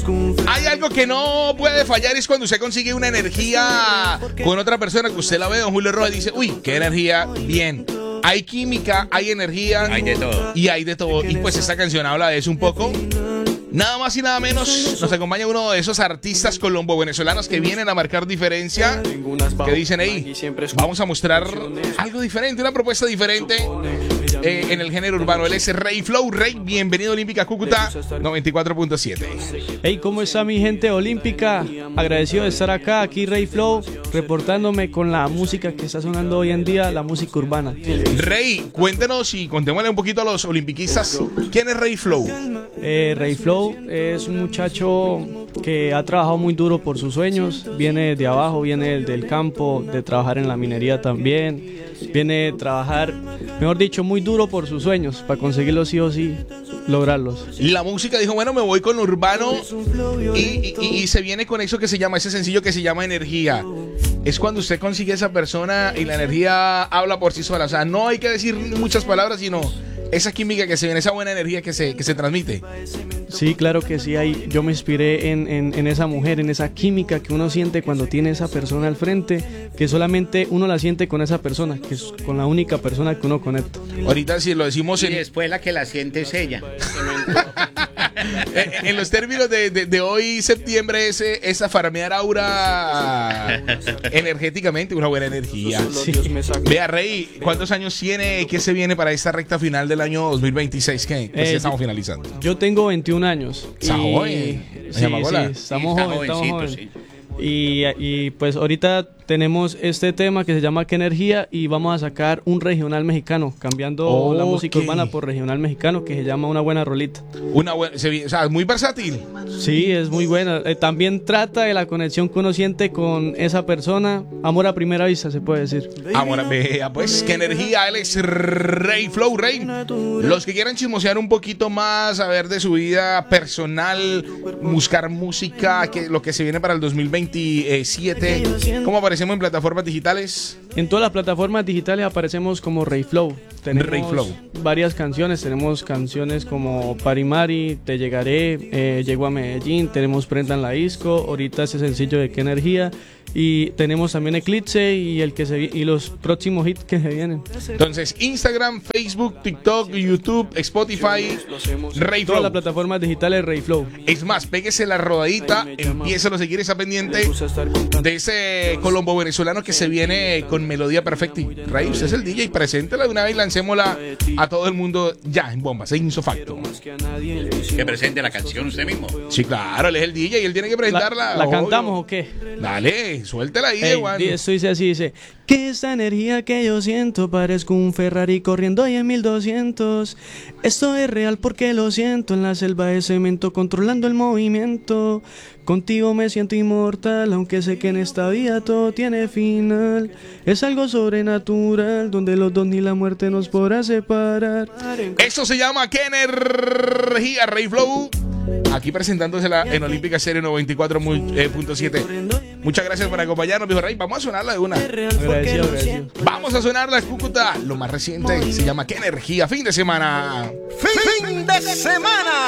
Hay algo que no puede fallar, es cuando usted consigue una energía con otra persona que usted la ve, don Julio Rojas, dice, uy, qué energía, bien. Hay química, hay energía. Hay de todo. Y hay de todo. Y pues esta canción habla de eso un poco. Nada más y nada menos, nos acompaña uno de esos artistas colombo-venezolanos que vienen a marcar diferencia, que dicen, hey, vamos a mostrar algo diferente, una propuesta diferente en el género urbano. Él es Rey Flow. Rey, bienvenido a Olímpica Cúcuta 94.7. Hey, ¿cómo está mi gente olímpica? Agradecido de estar acá, aquí Rey Flow, reportándome con la música que está sonando hoy en día, la música urbana. Rey, cuéntenos y contémosle un poquito a los olimpiquistas, ¿quién es Rey Flow? Rey Flow es un muchacho que ha trabajado muy duro por sus sueños, viene de abajo, viene del campo, de trabajar en la minería también, viene de trabajar, mejor dicho, muy duro por sus sueños, para conseguirlos sí o sí, lograrlos. La música dijo, bueno, me voy con urbano y se viene con eso que se llama, ese sencillo que se llama energía. Es cuando usted consigue a esa persona y la energía habla por sí sola, o sea, no hay que decir muchas palabras, sino esa química que se viene, esa buena energía que se transmite. Sí, claro que sí, yo me inspiré en esa mujer, en esa química que uno siente cuando tiene esa persona al frente, que solamente uno la siente con esa persona, que es con la única persona que uno conecta. Ahorita si lo decimos Y después la que la siente es ella. en los términos de hoy, septiembre, esa farmear aura energéticamente, una buena energía. Sí. Vea, Rey, ¿cuántos años tiene? ¿Qué se viene para esta recta final del año 2026? Que ya estamos finalizando. Yo tengo 21 años. ¿Está joven? Sí, estamos jóvenes. Sí. Y pues ahorita tenemos este tema que se llama ¿Qué energía? Y vamos a sacar un regional mexicano, cambiando la música urbana por regional mexicano, que se llama Una Buena Rolita. O sea, muy versátil. Sí, es muy buena. También trata de la conexión que uno siente con esa persona. Amor a primera vista, se puede decir. Amor, vea, pues, qué energía. Él es Rey Flow. Rey, los que quieran chismosear un poquito más, saber de su vida personal, buscar música, lo que se viene para el 2027, ¿cómo aparecemos en plataformas digitales? En todas las plataformas digitales aparecemos como Rey Flow. Tenemos Rey Flow. Varias canciones, tenemos canciones como Parimari, Te Llegaré, Llego a Medellín, tenemos Prenda en la Disco, ahorita ese sencillo de Qué Energía, y tenemos también Eclipse y los próximos hits que se vienen. Entonces, Instagram, Facebook, TikTok, YouTube, Spotify, Rey Flow. Todas las plataformas digitales Rey Flow. Es más, péguese la rodadita, empiécelo a seguir, esa pendiente de ese colombo venezolano que se viene con melodía perfecta. Y Rey, usted es el DJ, preséntela de una vez y lancémosla a todo el mundo ya en bombas, en ipso facto. Que presente la canción usted mismo. Sí, claro, él es el DJ y él tiene que presentarla. ¿La cantamos o qué? Dale, suéltela ahí, Juan. Esto dice así, dice: que esta energía que yo siento parezco un Ferrari corriendo ahí en 1200. Esto es real porque lo siento en la selva de cemento controlando el movimiento. Contigo me siento inmortal, aunque sé que en esta vida todo tiene final. Es algo sobrenatural, donde los dos ni la muerte nos podrá separar. Eso se llama ¿Qué energía? Rey Flow, aquí presentándosela en Olímpica Serie 94.7. Muchas gracias por acompañarnos, viejo Rey. Vamos a sonarla de una. Agradecido. Vamos a sonarla en Cúcuta. Lo más reciente se llama ¿Qué energía? Fin de semana. Fin de semana.